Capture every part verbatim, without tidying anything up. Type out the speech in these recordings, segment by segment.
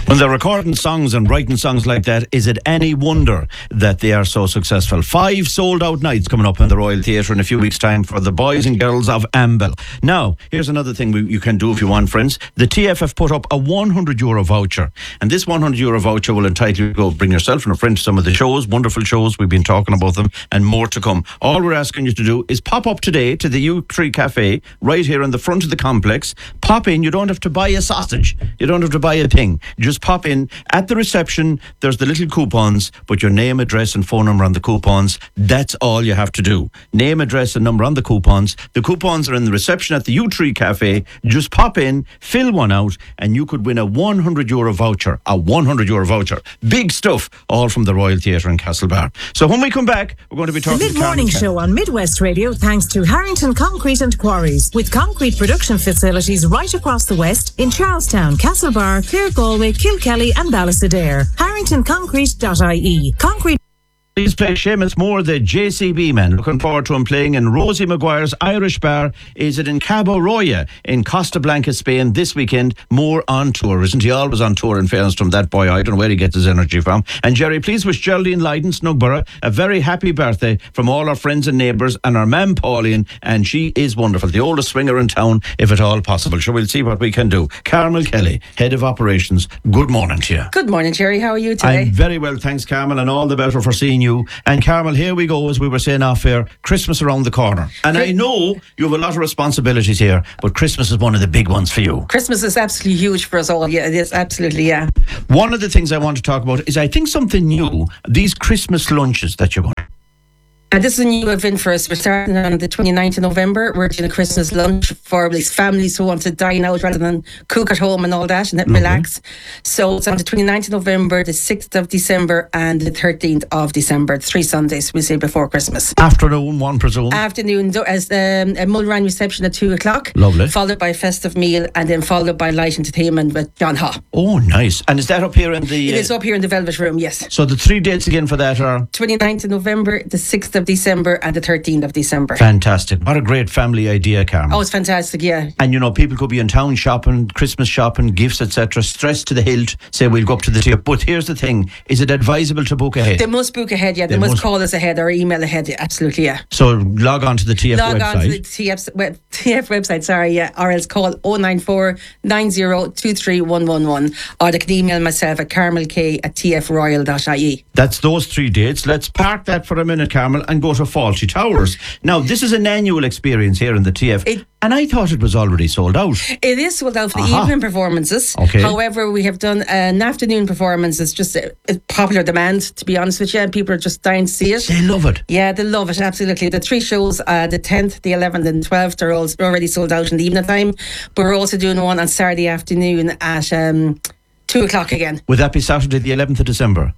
When they're recording songs and writing songs like that, is it any wonder that they are so successful? Five sold-out nights coming up in the Royal Theatre in a few weeks' time for the boys and girls of Amble. Now, here's another thing we, you can do if you want, friends. The T F F put up a one hundred euro voucher, and this one hundred euro voucher will entitle you to go bring yourself and a friend to some of the shows, wonderful shows. We've been talking about them, and more to come. All we're asking you to do is pop up today to the Yew Tree Cafe, right here in the front of the complex. Pop in. You don't have to buy a sausage. You don't have to buy a thing. Just pop in. At the reception, there's the little coupons, but your name, address and phone number on the coupons. That's all you have to do. Name, address and number on the coupons. The coupons are in the reception at the Yew Tree Cafe. Just pop in, fill one out, and you could win a one hundred euro voucher. A one hundred euro voucher. Big stuff, all from the Royal Theatre in Castlebar. So when we come back, we're going to be talking the mid-morning to show on Midwest Radio, thanks to Harrington Concrete and Quarries, with concrete production facilities right across the west in Charlestown, Castlebar, Clare, Galway, Kilkelly and Ballisadair. harrington concrete dot I E. Concrete. Please play Seamus Moore, the J C B man. Looking forward to him playing in Rosie Maguire's Irish Bar. Is it in Cabo Roya in Costa Blanca, Spain this weekend? Moore on tour. Isn't he always on tour, in fairness from that boy? I don't know where he gets his energy from. And Jerry, please wish Geraldine Lydon, Snugborough, a very happy birthday from all our friends and neighbours and our mam Pauline, and she is wonderful. The oldest swinger in town, if at all possible. So we'll see what we can do. Carmel Kelly, Head of Operations, good morning to you. Good morning, Jerry. How are you today? I'm very well, thanks, Carmel, and all the better for seeing you. And Carmel, here we go, as we were saying off air, Christmas around the corner. And I know you have a lot of responsibilities here, but Christmas is one of the big ones for you. Christmas is absolutely huge for us all. Yeah, it is absolutely, yeah. One of the things I want to talk about is, I think, something new, these Christmas lunches that you're going to. And this is a new event for us. We're starting on the twenty-ninth of November. We're doing a Christmas lunch for these families who want to dine out rather than cook at home and all that and Lovely. relax. So it's on the twenty-ninth of November, the sixth of December and the thirteenth of December. Three Sundays, we say, before Christmas. Afternoon, one presume. Afternoon, as um, a Mulrine reception at two o'clock. Lovely. Followed by a festive meal and then followed by light entertainment with John Haw. Oh, nice. And is that up here in the... It uh, is up here in the Velvet Room, yes. So the three dates again for that are... twenty-ninth of November, the sixth of December and the thirteenth of December. Fantastic. What a great family idea, Carmel. Oh, it's fantastic, yeah. And you know, people could be in town shopping, Christmas shopping, gifts, et cetera, stressed to the hilt, say we'll go up to the tip. But here's the thing, is it advisable to book ahead? They must book ahead, yeah. They, They must, must- call us ahead or email ahead, yeah, absolutely, yeah. So log on to the T F Log website. on to the T F, web, T F website, sorry, yeah, or else call oh nine four nine oh two three one one one, or they can email myself at carmelk at t f royal dot I E. That's those three dates. Let's park that for a minute, Carmel, and go to Faulty Towers. Now, this is an annual experience here in the T F, It- and I thought it was already sold out. It is sold out for the Aha. evening performances. Okay. However, we have done an afternoon performance. It's just a, a popular demand, to be honest with you. People are just dying to see it. They love it. Yeah, they love it, absolutely. The three shows, uh, the tenth, the eleventh and twelfth are all already sold out in the evening time. But we're also doing one on Saturday afternoon at um, two o'clock again. Would that be Saturday the eleventh of December?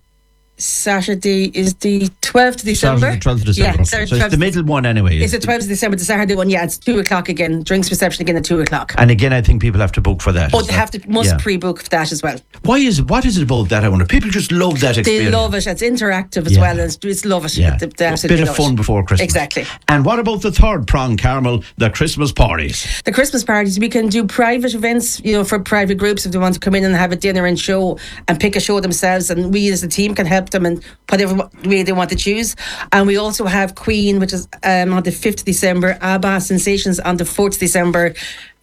Saturday is the twelfth of December. Saturday the twelfth of December. Yeah, Saturday so it's the middle one anyway. It's the twelfth of December, the Saturday one. Yeah, it's two o'clock again. Drinks reception again at two o'clock. And again, I think people have to book for that. Oh, Is they that- have to, must yeah. pre-book for that as well. Why is it, what is it about that, I wonder? People just love that They experience. love it. It's interactive as Yeah. well. And it's, it's love it. Yeah. They, they A absolutely bit of love fun it. before Christmas. Exactly. And what about the third prong, Carmel, the Christmas parties? The Christmas parties, we can do private events, you know, for private groups if they want to come in and have a dinner and show and pick a show themselves, and we as a team can help them in whatever way they want to choose. And we also have Queen, which is um, on the fifth of December, ABBA Sensations on the fourth of December,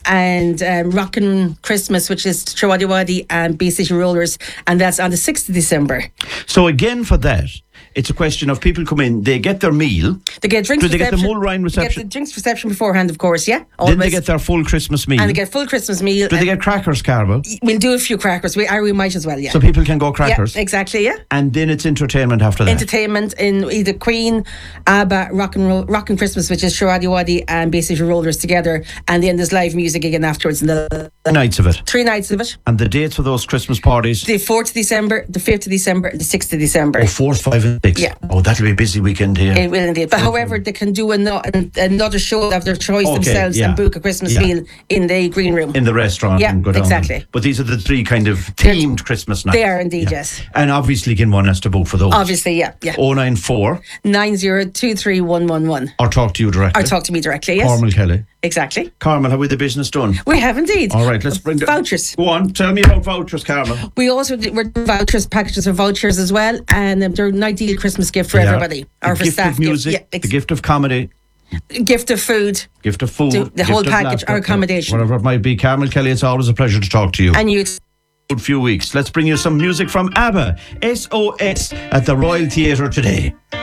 and um, Rockin' Christmas, which is Shawadi Wadi and Bay City Rollers, and that's on the sixth of December. So again, for that, it's a question of people come in, they get their meal. They get drinks Do they get the reception. Mulrine They reception? get the drinks reception beforehand, of course, yeah. Then Always. they get their full Christmas meal. and they get full Christmas meal. Do they and get crackers, Carmel? We'll do a few crackers. We, or we might as well, yeah. So people can go crackers. Yeah, exactly, yeah. And then it's entertainment after that. Entertainment in either Queen, ABBA, Rock and Roll, Rockin' Christmas, which is Shawadi Wadi and Bay City Rollers together, and then there's live music again afterwards. And the, the Nights of it. three nights of it. And the dates for those Christmas parties? The fourth of December, the fifth of December, the sixth of December. Oh, fourth, five and six. Yeah. Oh, that'll be a busy weekend here. It will indeed. But however, they can do ano- another show of their choice Okay, themselves yeah. and book a Christmas Yeah. meal in the green room. In the restaurant Yeah, and go down. exactly. But these are the three kind of themed Christmas nights. They are indeed, yes. And obviously, again, one has to book for those. Obviously, yeah, yeah. oh nine four nine zero two three one one one. or talk to you directly. Or talk to me directly, yes. Cormac Kelly. Exactly. Carmel, how are the business done? We have indeed. All right, let's bring the vouchers. Go on, tell me about vouchers, Carmel. We also do, we're doing vouchers, packages of vouchers as well, and um, they're an ideal Christmas gift for Yeah. everybody, The or for gift staff. of music, gift, yeah, the gift of comedy, ex- gift of food, gift of food, The- the gift whole of package, laughter, or accommodation. whatever it might be. Carmel Kelly, it's always a pleasure to talk to you. and you. Good few weeks. Let's bring you some music from ABBA, S O S, at the Royal Theatre today.